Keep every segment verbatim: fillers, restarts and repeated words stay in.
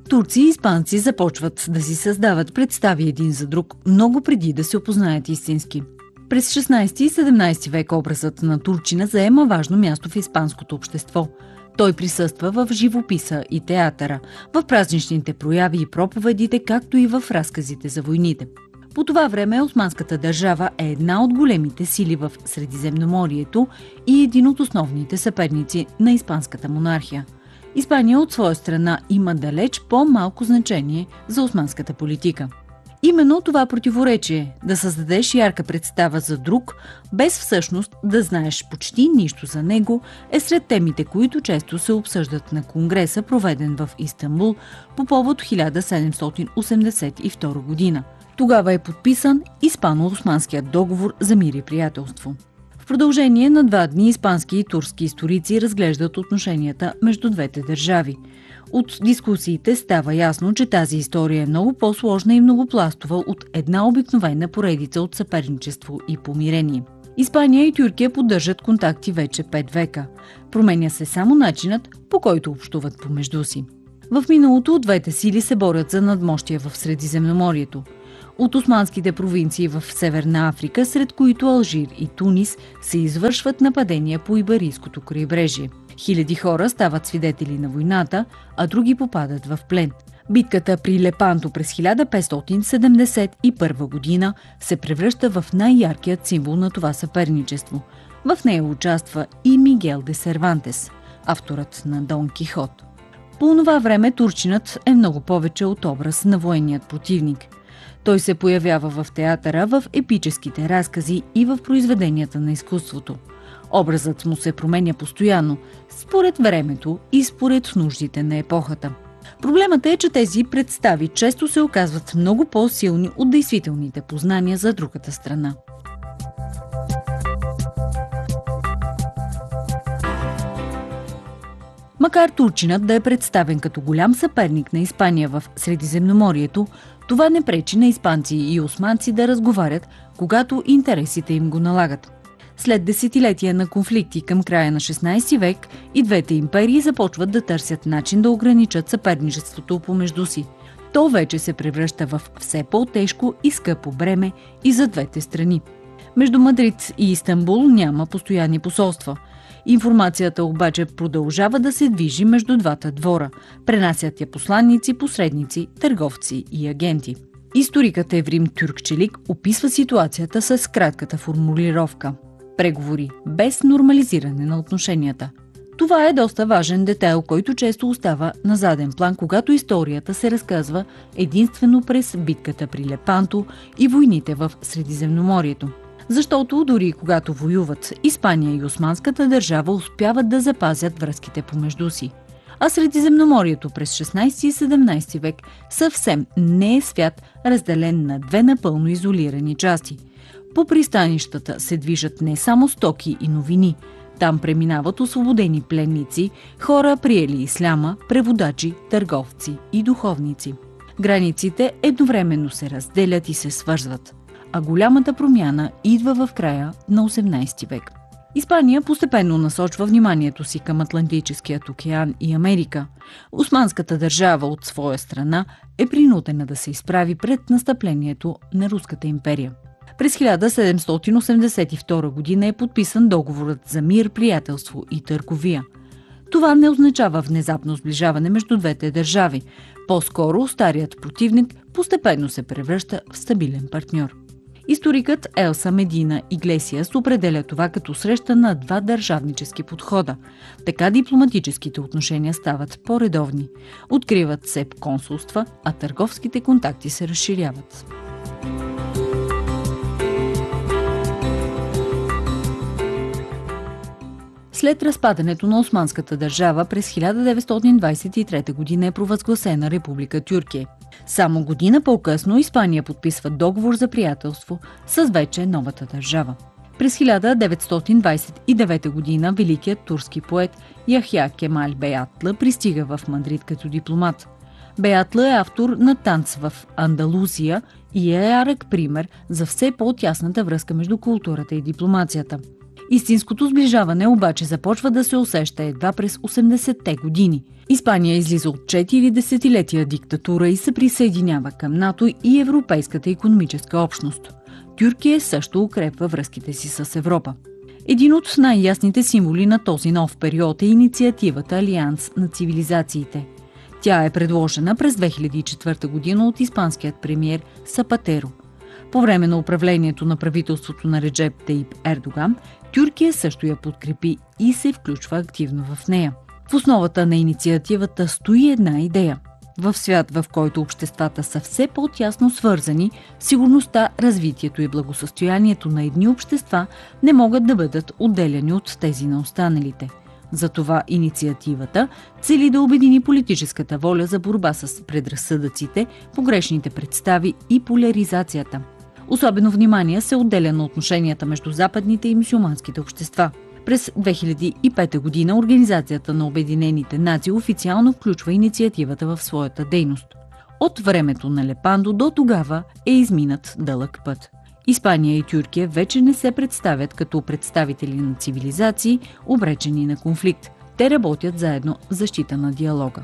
Турци и испанци започват да си създават представи един за друг, много преди да се опознаят истински. През шестнадесети и седемнадесети век образът на турчина заема важно място в испанското общество. Той присъства в живописа и театъра, в празничните прояви и проповедите, както и в разказите за войните. По това време османската държава е една от големите сили в Средиземноморието и един от основните съперници на испанската монархия. Испания от своя страна има далеч по-малко значение за османската политика. Именно това противоречие – да създадеш ярка представа за друг, без всъщност да знаеш почти нищо за него, е сред темите, които често се обсъждат на конгреса, проведен в Истанбул по повод хиляда седемстотин осемдесет и втора година. Тогава е подписан Испано-османският договор за мир и приятелство. В продължение на два дни испански и турски историци разглеждат отношенията между двете държави. От дискусиите става ясно, че тази история е много по-сложна и многопластова от една обикновена поредица от съперничество и помирение. Испания и Тюркия поддържат контакти вече пет века. Променя се само начинът, по който общуват помежду си. В миналото двете сили се борят за надмощие в Средиземноморието. От османските провинции в Северна Африка, сред които Алжир и Тунис, се извършват нападения по Иберийското крайбрежие. Хиляди хора стават свидетели на войната, а други попадат в плен. Битката при Лепанто през хиляда петстотин седемдесет и първа година се превръща в най-яркият символ на това съперничество. В нея участва и Мигел де Сервантес, авторът на Дон Кихот. По онова време турчинът е много повече от образ на военният противник. Той се появява в театъра, в епическите разкази и в произведенията на изкуството. Образът му се променя постоянно, според времето и според нуждите на епохата. Проблемът е, че тези представи често се оказват много по-силни от действителните познания за другата страна. Макар турчинът да е представен като голям съперник на Испания в Средиземноморието, това не пречи на испанци и османци да разговарят, когато интересите им го налагат. След десетилетия на конфликти към края на шестнадесети век и двете империи започват да търсят начин да ограничат съперничеството помежду си. То вече се превръща в все по-тежко и скъпо бреме и за двете страни. Между Мадрид и Истанбул няма постоянни посолства. Информацията обаче продължава да се движи между двата двора. Пренасят я посланници, посредници, търговци и агенти. Историкът Еврим Тюркчелик описва ситуацията с кратката формулировка – преговори без нормализиране на отношенията. Това е доста важен детайл, който често остава на заден план, когато историята се разказва единствено през битката при Лепанто и войните в Средиземноморието. Защото дори когато воюват, Испания и османската държава успяват да запазят връзките помежду си. А Средиземноморието през шестнадесети и седемнадесети век съвсем не е свят, разделен на две напълно изолирани части. По пристанищата се движат не само стоки и новини. Там преминават освободени пленници, хора приели исляма, преводачи, търговци и духовници. Границите едновременно се разделят и се свързват. А голямата промяна идва в края на осемнадесети век. Испания постепенно насочва вниманието си към Атлантическият океан и Америка. Османската държава от своя страна е принудена да се изправи пред настъплението на Руската империя. През хиляда седемстотин осемдесет и втора година е подписан договорът за мир, приятелство и търговия. Това не означава внезапно сближаване между двете държави. По-скоро старият противник постепенно се превръща в стабилен партньор. Историкът Елса Медина Иглесиас определя това като среща на два държавнически подхода. Така дипломатическите отношения стават по-редовни. Откриват се консулства, а търговските контакти се разширяват. След разпадането на османската държава през хиляда деветстотин двадесет и трета година е провъзгласена Република Тюркия. Само година по-късно Испания подписва договор за приятелство с вече новата държава. През хиляда деветстотин двадесет и девета година великият турски поет Яхя Кемал Беятла пристига в Мадрид като дипломат. Беятла е автор на Танц в Андалузия и е ярък пример за все по-тясната връзка между културата и дипломацията. Истинското сближаване обаче започва да се усеща едва през осемдесетте години. Испания излиза от четири десетилетия диктатура и се присъединява към НАТО и Европейската икономическа общност. Тюркия също укрепва връзките си с Европа. Един от най-ясните символи на този нов период е инициативата Алианс на цивилизациите. Тя е предложена през две хиляди и четвърта година от испанският премиер Сапатеро. По време на управлението на правителството на Реджеп Таип Ердоган, Тюркия също я подкрепи и се включва активно в нея. В основата на инициативата стои една идея. В свят, в който обществата са все по-тясно свързани, сигурността, развитието и благосъстоянието на едни общества не могат да бъдат отделяни от тези на останалите. Затова инициативата цели да обедини политическата воля за борба с предразсъдъците, погрешните представи и поляризацията. Особено внимание се отделя на отношенията между западните и мюсюлманските общества. През две хиляди и пета година Организацията на Обединените нации официално включва инициативата в своята дейност. От времето на Лепандо до тогава е изминат дълъг път. Испания и Тюркия вече не се представят като представители на цивилизации, обречени на конфликт. Те работят заедно в защита на диалога.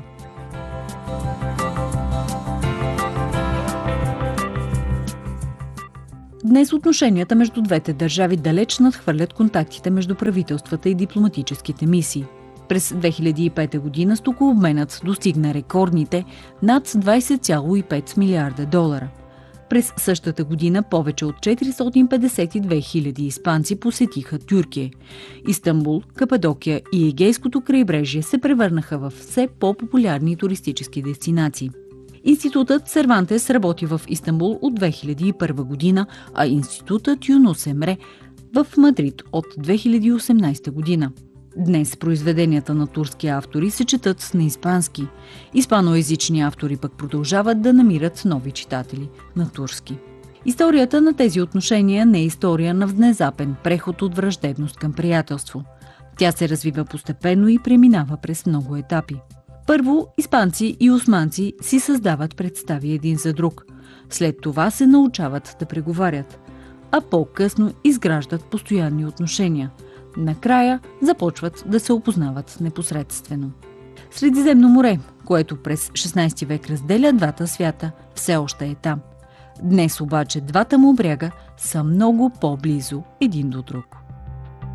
Днес отношенията между двете държави далеч надхвърлят контактите между правителствата и дипломатическите мисии. През две хиляди и пета година стокообменът достигна рекордните над двадесет цяло и пет милиарда долара. През същата година повече от четиристотин петдесет и две хиляди испанци посетиха Тюркия. Истанбул, Кападокия и Егейското крайбрежие се превърнаха в все по-популярни туристически дестинации. Институтът Сервантес работи в Истанбул от две хиляди и първа година, а институтът Юнус Емре в Мадрид от две хиляди и осемнадесета година. Днес произведенията на турски автори се четат на испански. Испаноезични автори пък продължават да намират нови читатели на турски. Историята на тези отношения не е история на внезапен преход от враждебност към приятелство. Тя се развива постепенно и преминава през много етапи. Първо, испанци и османци си създават представи един за друг. След това се научават да преговарят, а по-късно изграждат постоянни отношения. Накрая започват да се опознават непосредствено. Средиземно море, което през шестнадесети век разделя двата свята, все още е там. Днес обаче двата му бряга са много по-близо един до друг.